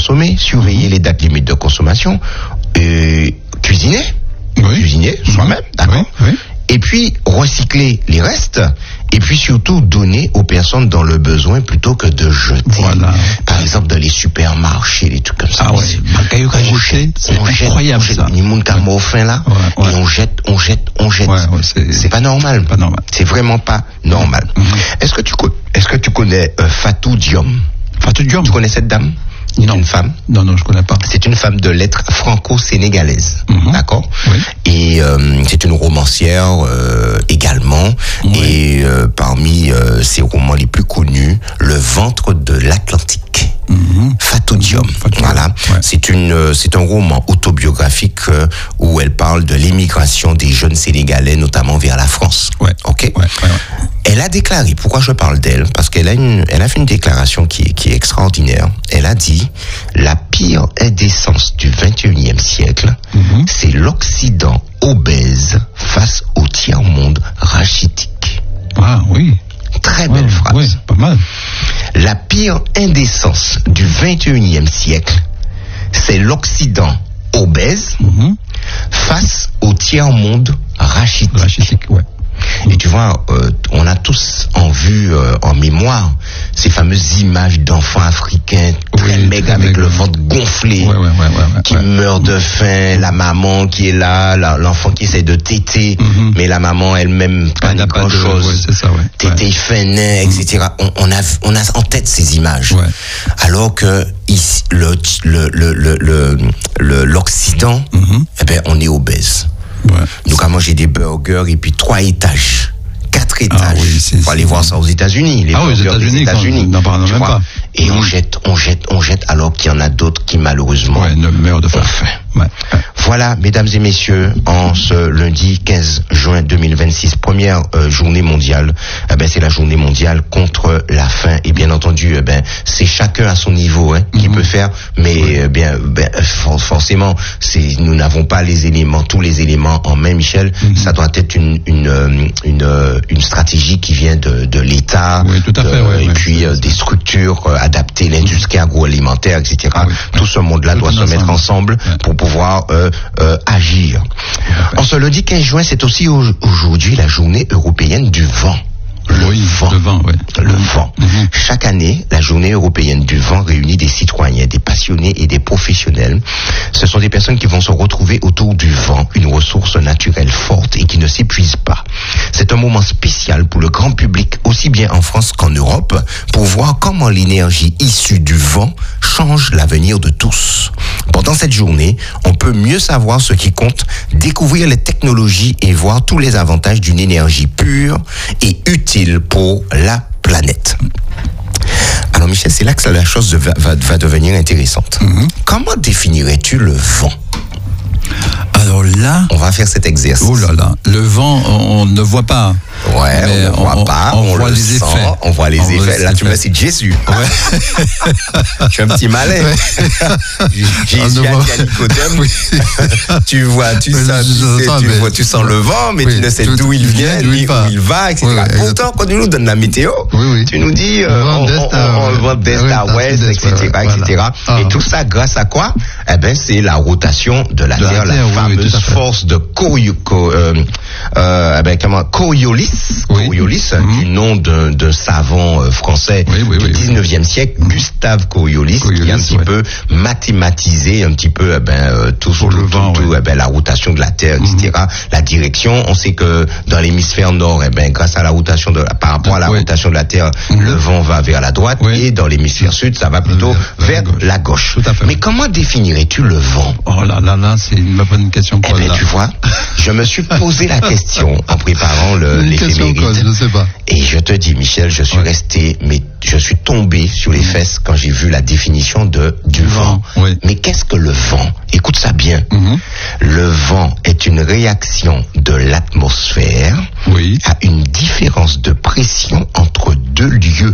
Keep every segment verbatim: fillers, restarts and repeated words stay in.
consommer, surveiller les dates limites de consommation, euh, cuisiner, oui. cuisiner soi-même, mmh. d'accord. Oui. Oui. Et puis recycler les restes, et puis surtout donner aux personnes dans le besoin plutôt que de jeter. Voilà. Par exemple dans les supermarchés, les trucs comme ça. Ah ouais. On jette, c'est incroyable ça. Les monde qui ont faim là, ouais, ouais. et on jette, on jette, on jette. Ouais, ouais, c'est... c'est pas normal. Pas normal. C'est vraiment pas normal. Mm-hmm. Est-ce que tu est-ce que tu connais euh, Fatou Diom? Fatou Diom. Tu connais cette dame? C'est non. une femme. Non, non, je connais pas. C'est une femme de lettres franco-sénégalaise, mm-hmm. d'accord. Oui. Et euh, c'est une romancière euh, également. Oui. Et euh, parmi euh, ses romans les plus connus, Le ventre de l'Atlantique. Mm-hmm. Fatou Diom. Mm-hmm. Voilà. Ouais. C'est une, euh, c'est un roman autobiographique euh, où elle parle de l'émigration des jeunes Sénégalais, notamment vers la France. Ouais. Ok. Ouais, ouais, ouais. Elle a déclaré, pourquoi je parle d'elle? Parce qu'elle a une, elle a fait une déclaration qui est, qui est extraordinaire. Elle a dit, la pire indécence du vingt et unième siècle, mm-hmm. c'est l'Occident obèse face au tiers-monde rachitique. Ah oui. Très belle ouais, phrase. Oui, pas mal. La pire indécence du vingt et unième siècle, c'est l'Occident obèse mm-hmm. face au tiers-monde rachitique. Rachitique, ouais. Et tu vois, euh, on a tous en vue, euh, en mémoire, ces fameuses images d'enfants africains très oui, maigres avec maigre. Le ventre gonflé, ouais, ouais, ouais, ouais, qui ouais. meurent de faim, la maman qui est là, la, l'enfant qui essaie de téter, mm-hmm. mais la maman elle-même pas de grand chose, ouais, c'est ça, ouais. téter ouais. fin nain, et cetera. On, on a, on a en tête ces images, ouais. alors que ici, le, le, le, le, le, le l'Occident, mm-hmm. eh ben, on est obèse. Ouais. Donc à manger des burgers et puis trois étages, quatre étages. Ah oui, c'est, faut aller voir ça aux États-Unis. Les ah oui, aux États-Unis, États-Unis. N'en parlons même pas. Et mmh. on jette, on jette, on jette, alors qu'il y en a d'autres qui malheureusement ouais, ne meurent de faim. Ouais. Voilà, mesdames et messieurs, en ce lundi quinze juin deux mille vingt-six, première euh, journée mondiale, eh ben c'est la journée mondiale contre la faim. Et bien entendu, eh ben c'est chacun à son niveau, hein, qui mm-hmm. peut faire, mais oui. eh bien, ben, for- forcément, c'est nous n'avons pas les éléments, tous les éléments en main, Michel. Mm-hmm. Ça doit être une une une une, une stratégie qui vient de de l'État, oui, tout à fait, de, ouais, et ouais, puis euh, des structures euh, adaptées, l'industrie mm-hmm. agroalimentaire, et cetera. Oui, tout ouais. ce monde-là tout doit se ensemble. mettre ensemble ouais. pour pouvoir euh, euh, agir. Ouais. En ce lundi quinze juin, c'est aussi au- aujourd'hui la journée européenne du vent. Le oui, vent. Le vent, ouais. Le mmh. vent. Mmh. Chaque année, la journée européenne du vent réunit des citoyens, des passionnés et des professionnels. Ce sont des personnes qui vont se retrouver autour du vent, une ressource naturelle forte et qui ne s'épuise pas. C'est un moment spécial pour le grand public, aussi bien en France qu'en Europe, pour voir comment l'énergie issue du vent change l'avenir de tous. Pendant cette journée, on peut mieux savoir ce qui compte, découvrir les technologies et voir tous les avantages d'une énergie pure et utile pour la planète. Alors Michel, c'est là que la chose va, va, va devenir intéressante. Mm-hmm. Comment définirais-tu le vent ? Alors là, on va faire cet exercice. Oh là là, le vent, on, on ne voit pas. Ouais, mais on ne voit on, pas, on, on voit les sent, effets. On voit les on effets. Voit là, tu me cites Jésus. Ouais. Je suis un petit malin. Ouais. Jésus à Nicodème. Oui. Tu vois, tu, oui, sens, tu, sais, tu, mais... vois, tu sens le vent, mais oui, tu ne sais d'où il vient, ni où il va, et cetera. Oui, pourtant, quand tu nous donnes la météo, oui, oui. tu nous dis euh, on le vent d'est à ouest, et cetera, et cetera. Et tout ça, grâce à quoi ? Eh ben, c'est la rotation de la Terre, la fameuse force de Coriolis. Oui. Coriolis, mm-hmm. du nom d'un, d'un savant euh, français oui, oui, du oui, dix-neuvième oui. siècle, mm-hmm. Gustave Coriolis, Coriolis, qui a un petit ouais. peu mathématisé un petit peu eh ben, euh, tout, tout, le tout, vent, tout ouais. eh ben, la rotation de la Terre, mm-hmm. et cetera. La direction, on sait que dans l'hémisphère nord, eh ben, grâce à la rotation de, par rapport à la oui. rotation de la Terre, mm-hmm. le vent va vers la droite, oui. et dans l'hémisphère sud, ça va plutôt vers, vers la gauche. La gauche. Tout à fait. Mais comment définirais-tu le vent ? Oh là là là, c'est une bonne question. Eh ben, tu vois, je me suis posé la question en préparant le, l'éphéméride. Je sais pas. Et je te dis, Michel, je suis ouais. resté, mais je suis tombé sur les mmh. fesses quand j'ai vu la définition de du vent. vent. Oui. Mais qu'est-ce que le vent ? Écoute ça bien. Mmh. Le vent est une réaction de l'atmosphère oui. à une différence de pression entre deux lieux.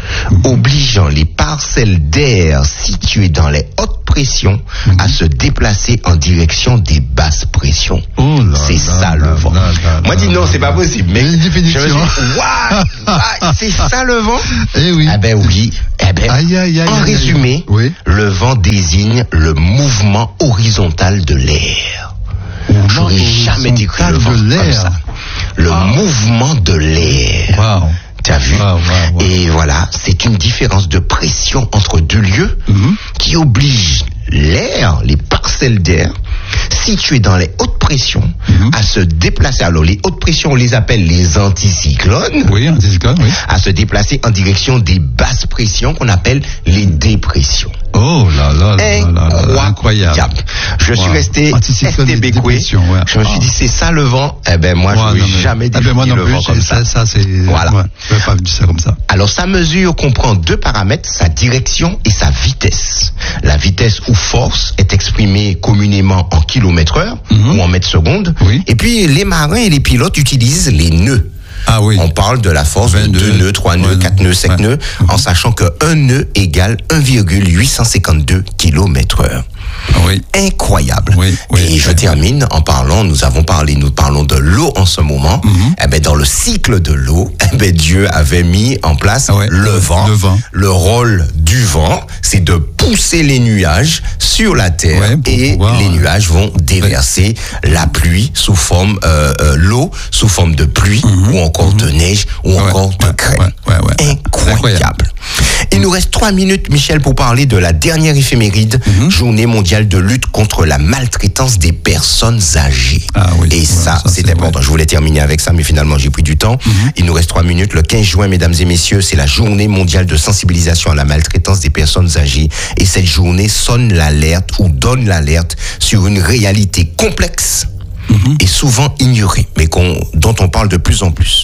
obligeant les parcelles d'air situées dans les hautes pressions mmh. à se déplacer en direction des basses pressions. Oh là c'est là ça là le vent. Là là Moi, là dis non, là c'est là pas possible. Mais une définition. Je me suis dit, waouh, c'est ça le vent. Eh oui. Eh ben oui. Eh ben, aïe, aïe, aïe, en aïe, résumé, aïe. Oui. le vent désigne le mouvement horizontal de l'air. Je n'aurais jamais décrit le vent de comme ça. Le wow. mouvement de l'air. Wow. T'as vu? Wow, wow, wow. Et voilà, c'est une différence de pression entre deux lieux mm-hmm. qui oblige l'air, les parcelles d'air situées dans les hautes pressions mm-hmm. à se déplacer. Alors les hautes pressions, on les appelle les anticyclones. Oui, anticyclones, oui. À se déplacer en direction des basses pressions qu'on appelle les dépressions. Oh là là là là là, incroyable. Je suis wow. resté estébécoué. Ouais. Je me suis dit, c'est ça le vent. Eh ben moi, wow, je n'ai jamais défini eh ben, le plus, vent comme ça. Ça, ça c'est... Voilà. Ouais, je n'avais pas vu ça comme ça. Alors sa mesure comprend deux paramètres, sa direction et sa vitesse. La vitesse ou force est exprimée communément en kilomètres heure mm-hmm. ou en mètres secondes. Oui. Et puis les marins et les pilotes utilisent les nœuds. Ah oui. On parle de la force de deux nœuds, trois nœuds, quatre nœuds, cinq nœuds, en sachant qu'un nœud égale un virgule huit cent cinquante-deux kilomètres heure. Oui. Incroyable. Oui, oui, et je oui. termine en parlant, nous avons parlé, nous parlons de l'eau en ce moment. Mm-hmm. Eh ben, dans le cycle de l'eau, eh ben, Dieu avait mis en place ah ouais, le, vent. le vent. Le rôle du vent, c'est de pousser les nuages sur la terre ouais, et pouvoir, les nuages vont déverser ouais. la pluie sous forme, euh, euh, l'eau sous forme de pluie mm-hmm. ou encore mm-hmm. de neige ou ouais, encore ouais, de crème. Ouais, ouais, ouais, Incroyable. Incroyable. Il nous reste trois minutes, Michel, pour parler de la dernière éphéméride, mm-hmm. journée mondiale de lutte contre la maltraitance des personnes âgées. Ah, oui, et ouais, ça, ça c'est, c'est important. vrai. Je voulais terminer avec ça, mais finalement, j'ai pris du temps. Mm-hmm. Il nous reste trois minutes. Le quinze juin, mesdames et messieurs, c'est la journée mondiale de sensibilisation à la maltraitance des personnes âgées. Et cette journée sonne l'alerte ou donne l'alerte sur une réalité complexe mm-hmm. et souvent ignorée, mais qu'on, dont on parle de plus en plus.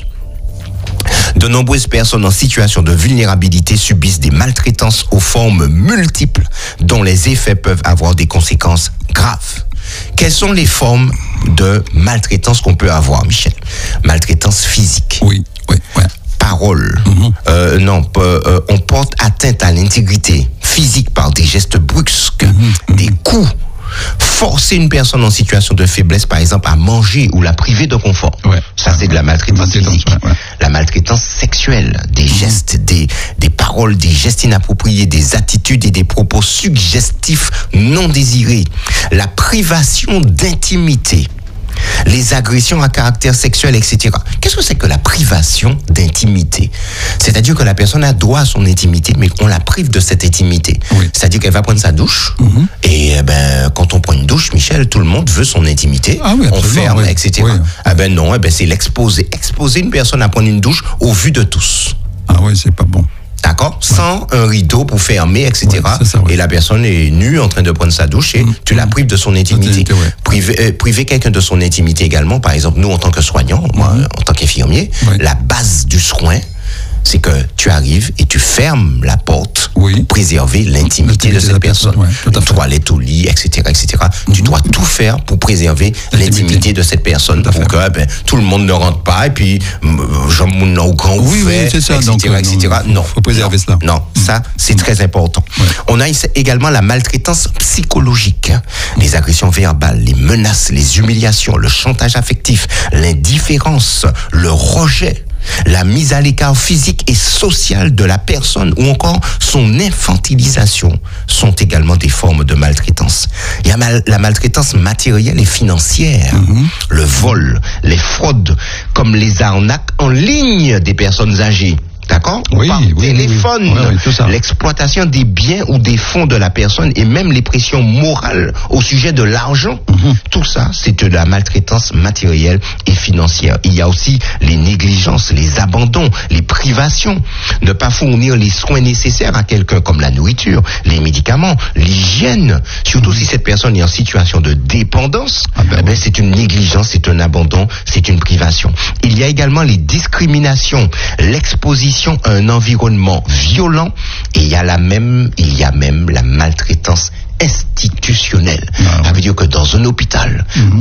De nombreuses personnes en situation de vulnérabilité subissent des maltraitances aux formes multiples dont les effets peuvent avoir des conséquences graves. Quelles sont les formes de maltraitance qu'on peut avoir, Michel? Maltraitance physique. Oui, oui, oui. Parole. Mm-hmm. Euh, non, euh, on porte atteinte à l'intégrité physique par des gestes brusques, mm-hmm. des coups. Forcer une personne en situation de faiblesse, par exemple, à manger ou la priver de confort. Ouais. Ça, c'est de la maltraitance physique. Ouais, ouais. La maltraitance sexuelle, des mmh. gestes, des, des paroles, des gestes inappropriés, des attitudes et des propos suggestifs non désirés. La privation d'intimité. Les agressions à caractère sexuel, et cetera. Qu'est-ce que c'est que la privation d'intimité? C'est-à-dire que la personne a droit à son intimité, mais on la prive de cette intimité. Oui. C'est-à-dire qu'elle va prendre sa douche, mm-hmm. et eh ben, quand on prend une douche, Michel, tout le monde veut son intimité. Ah oui, on ferme, oui. et cetera. Oui. Eh ben non, eh ben c'est l'exposer. Exposer une personne à prendre une douche au vu de tous. Ah oui, c'est pas bon. D'accord? Ouais. Sans un rideau pour fermer, et cetera. Ouais, ça, ouais. Et la personne est nue en train de prendre sa douche et mmh. tu la prives de son intimité. Ouais. Priver, euh, priver quelqu'un de son intimité également, par exemple, nous en tant que soignants, mmh. moi en tant qu'infirmier, ouais. la base du soin, c'est que tu arrives et tu fermes la porte oui. pour préserver l'intimité, l'intimité de cette de personne. personne ouais, toilette au lit, et cetera, et cetera. Mm-hmm. Tu dois tout faire pour préserver l'intimité, l'intimité de cette personne pour que ben, tout le monde ne rentre pas et puis je m'en au grand oui, fait, oui, c'est ça, et cetera, donc, et cetera. Non, il faut préserver non, cela. Non, ça c'est mm-hmm. très important. Ouais. On a également la maltraitance psychologique, les agressions verbales, les menaces, les humiliations, le chantage affectif, l'indifférence, le rejet. La mise à l'écart physique et sociale de la personne ou encore son infantilisation sont également des formes de maltraitance. Il y a mal, la maltraitance matérielle et financière, mm-hmm. le vol, les fraudes, comme les arnaques en ligne des personnes âgées. D'accord? Oui, Par oui, téléphone, oui, oui. Ouais, ouais, l'exploitation des biens ou des fonds de la personne et même les pressions morales au sujet de l'argent. Mm-hmm. Tout ça, c'est de la maltraitance matérielle et financière. Il y a aussi les négligences, les abandons, les privations. Ne pas fournir les soins nécessaires à quelqu'un comme la nourriture, les médicaments, l'hygiène. Surtout mm-hmm. si cette personne est en situation de dépendance, ah ben, eh ben, oui. c'est une négligence, c'est un abandon, c'est une privation. Il y a également les discriminations, l'exposition à un environnement violent et il y a la même, il y a même la maltraitance institutionnelle. Ah, ça veut dire que dans un hôpital, mm-hmm.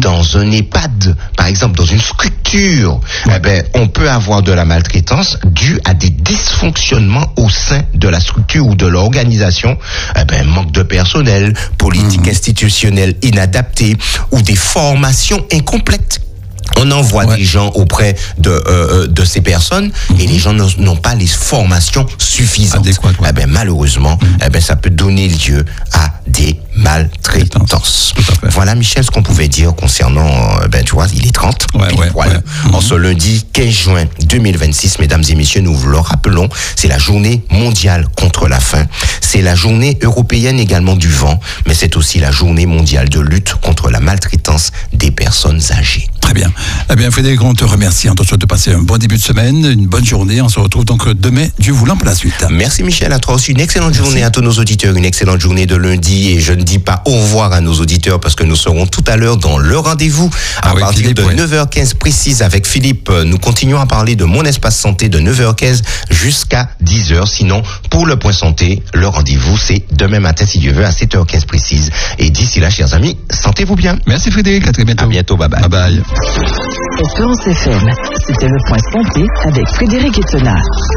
dans un EHPAD, par exemple, dans une structure, ouais. eh ben, on peut avoir de la maltraitance due à des dysfonctionnements au sein de la structure ou de l'organisation, eh ben, manque de personnel, politique mmh. institutionnelle inadaptée ou des formations incomplètes. On envoie ouais. des gens auprès de euh, de ces personnes mmh. et les gens n'ont pas les formations suffisantes. Adéquate, ouais. Eh ben malheureusement, mmh. eh ben ça peut donner lieu à des maltraitances. Voilà, Michel, ce qu'on pouvait dire concernant, euh, ben tu vois, il est trente. Ouais, ouais, voilà. ouais. Mmh. En ce lundi quinze juin deux mille vingt-six, mesdames et messieurs, nous vous le rappelons, c'est la journée mondiale contre la faim. C'est la journée européenne également du vent, mais c'est aussi la journée mondiale de lutte contre la maltraitance des personnes âgées. Très bien. Eh bien, Frédéric, on te remercie. On te souhaite de passer un bon début de semaine, une bonne journée. On se retrouve donc demain, Dieu voulant, pour la suite. Merci, Michel. À toi aussi. Une excellente Merci. journée à tous nos auditeurs. Une excellente journée de lundi. Et je ne dis pas au revoir à nos auditeurs parce que nous serons tout à l'heure dans le rendez-vous à ah partir Philippe, de ouais. neuf heures quinze précise avec Philippe. Nous continuons à parler de Mon Espace Santé de neuf heures quinze jusqu'à dix heures. Sinon, pour le point santé, le rendez-vous, c'est demain matin, si Dieu veut, à sept heures quinze précise. Et d'ici là, chers amis, sentez-vous bien. Merci, Frédéric. À très bientôt. À bientôt. Bye bye. Bye bye. Espérance F M, c'était le point santé avec Frédéric Etena.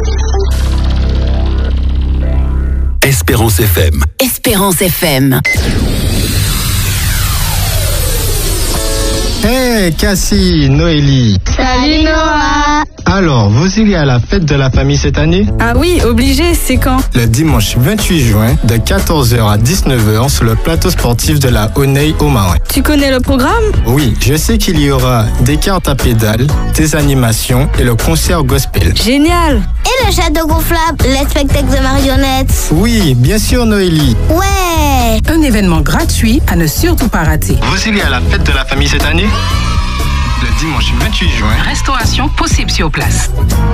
Espérance F M. Espérance F M. Hey Cassie, Noélie. Salut Noah. Alors, vous irez à la fête de la famille cette année? Ah oui, obligé, c'est quand? Le dimanche vingt-huit juin, de quatorze heures à dix-neuf heures, sur le plateau sportif de la Auneuil au Marin. Tu connais le programme? Oui, je sais qu'il y aura des cartes à pédales, des animations et le concert gospel. Génial! Et le château gonflable, les spectacles de marionnettes. Oui, bien sûr Noélie. Ouais! Un événement gratuit à ne surtout pas rater. Vous irez à la fête de la famille cette année? Le dimanche vingt-huit juin. Restauration possible sur place.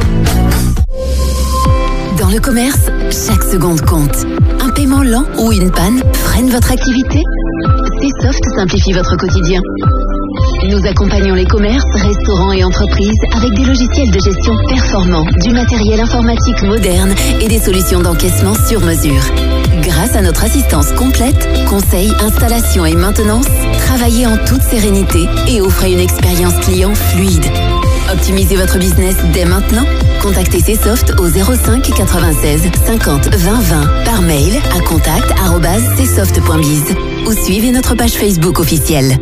Dans le commerce, chaque seconde compte. Un paiement lent ou une panne freine votre activité? Csoft simplifie votre quotidien. Nous accompagnons les commerces, restaurants et entreprises avec des logiciels de gestion performants, du matériel informatique moderne et des solutions d'encaissement sur mesure. Grâce à notre assistance complète, conseils, installation et maintenance, travaillez en toute sérénité et offrez une expérience client fluide. Optimisez votre business dès maintenant. Contactez Csoft au zéro cinq quatre-vingt-seize cinquante vingt vingt par mail à contact arobase csoft point biz ou suivez notre page Facebook officielle.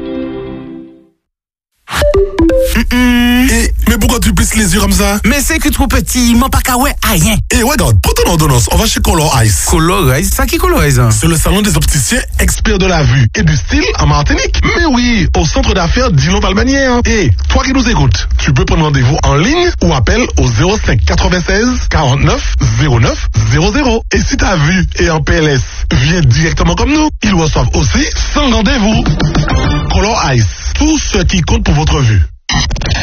Mm-mm. Et, mais pourquoi tu plisses les yeux comme ça? Mais c'est que trop petit, mon pas qu'à ouais, rien. Et ouais, regarde, prends ton ordonnance, on va chez Color Ice. Color Ice? Ça qui Color Ice? C'est le salon des opticiens experts de la vue et du style en Martinique. Mais oui, au centre d'affaires Dino Palmanier. Et toi qui nous écoutes, tu peux prendre rendez-vous en ligne ou appelle au zéro cinq quatre-vingt-seize quarante-neuf zéro neuf zéro zéro. Et si ta vue est en P L S, viens directement comme nous. Ils reçoivent aussi sans rendez-vous. Color Ice, tout ce qui compte pour votre vue.